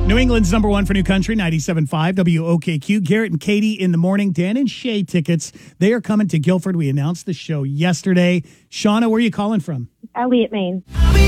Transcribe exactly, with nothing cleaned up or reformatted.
New England's number one for new country, ninety-seven point five W O K Q. Garrett and Katie in the morning. Dan and Shay tickets. They are coming to Guilford. We announced the show yesterday. Shauna, where are you calling from? Elliott, Maine.